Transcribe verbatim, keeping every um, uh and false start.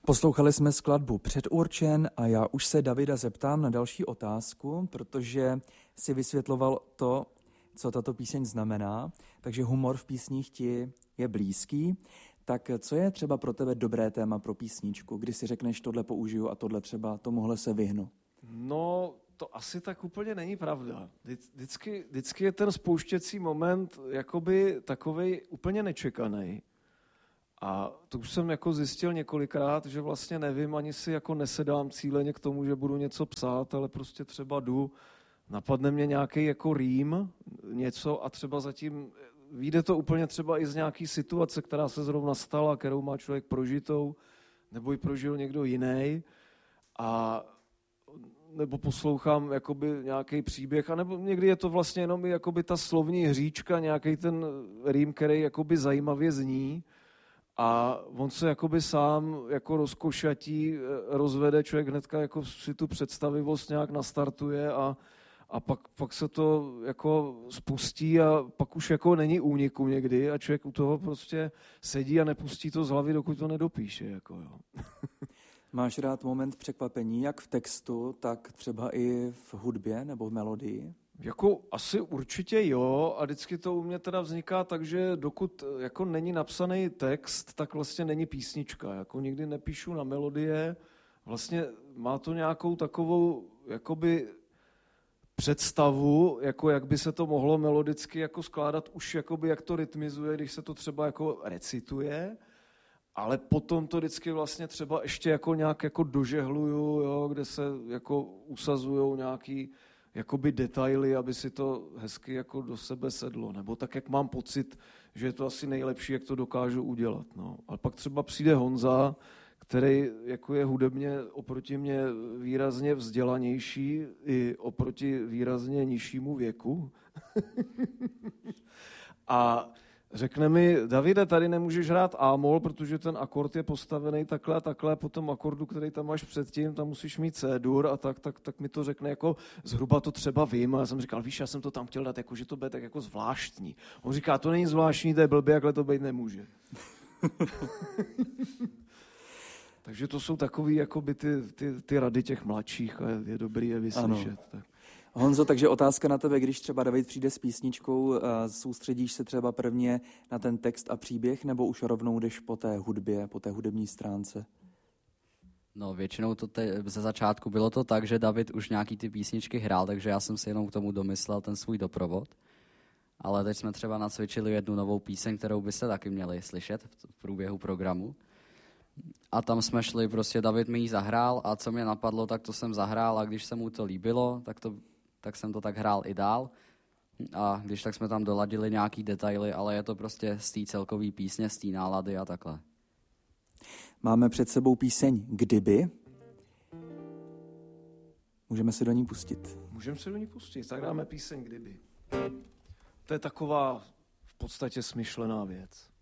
Poslouchali jsme skladbu Předurčen a já už se Davida zeptám na další otázku, protože si vysvětloval to, co tato píseň znamená, takže humor v písních ti je blízký. Tak co je třeba pro tebe dobré téma pro písničku, kdy si řekneš tohle použiju a tohle třeba tomuhle se vyhnu? No, to asi tak úplně není pravda. Vždycky, vždycky je ten spouštěcí moment jakoby takovej úplně nečekaný. A to už jsem jako zjistil několikrát, že vlastně nevím, ani si jako nesedám cíleně k tomu, že budu něco psát, ale prostě třeba jdu, napadne mě nějaký jako rým, něco a třeba zatím vyjde to úplně třeba i z nějaký situace, která se zrovna stala, kterou má člověk prožitou, nebo ji prožil někdo jiný, a nebo poslouchám jakoby nějaký příběh, anebo někdy je to vlastně jenom i jakoby ta slovní hříčka, nějaký ten rým, který jakoby zajímavě zní, a on se jakoby sám jako rozkošatí, rozvede, člověk hnedka jako si tu představivost nějak nastartuje a, a pak, pak se to jako spustí a pak už jako není úniku někdy a člověk u toho prostě sedí a nepustí to z hlavy, dokud to nedopíše. Jako jo. Máš rád moment překvapení, jak v textu, tak třeba i v hudbě nebo v melodii? Jako asi určitě jo, a vždycky to u mě teda vzniká tak, že dokud jako není napsaný text, tak vlastně není písnička. Jako nikdy nepíšu na melodie, vlastně má to nějakou takovou jakoby představu, jako jak by se to mohlo melodicky jako skládat, už jakoby jak to rytmizuje, když se to třeba jako recituje, ale potom to vždycky vlastně třeba ještě jako nějak jako dožehluju, jo, kde se jako usazujou nějaký jakoby detaily, aby si to hezky jako do sebe sedlo. Nebo tak, jak mám pocit, že je to asi nejlepší, jak to dokážu udělat. No. Ale pak třeba přijde Honza, který jako je hudebně oproti mě výrazně vzdělanější i oproti výrazně nižšímu věku. A řekne mi, Davide, tady nemůžeš hrát A-mol, protože ten akord je postavený takhle a takhle, po tom akordu, který tam máš předtím, tam musíš mít C-dur a tak, tak, tak mi to řekne jako, zhruba to třeba vím. A já jsem říkal, víš, já jsem to tam chtěl dát, jako, že to bude tak jako zvláštní. On říká, to není zvláštní, to je blbě, jakhle to být nemůže. Takže to jsou takový jakoby ty, ty, ty rady těch mladších a je dobrý je vyslyšet. Tak. Honzo, takže otázka na tebe, když třeba David přijde s písničkou, soustředíš se třeba prvně na ten text a příběh, nebo už rovnou jdeš po té hudbě, po té hudební stránce? No většinou to te, ze začátku bylo to tak, že David už nějaký ty písničky hrál, takže já jsem si jenom k tomu domyslel ten svůj doprovod. Ale teď jsme třeba nacvičili jednu novou píseň, kterou byste taky měli slyšet v průběhu programu. A tam jsme šli, prostě David mi ji zahrál a co mě napadlo, tak to jsem zahrál a když se mu to líbilo, tak, to, tak jsem to tak hrál i dál. A když tak jsme tam doladili nějaký detaily, ale je to prostě z té celkové písně, z té nálady a takhle. Máme před sebou píseň Kdyby. Můžeme se do ní pustit. Můžeme se do ní pustit, tak dáme píseň Kdyby. To je taková v podstatě smyšlená věc.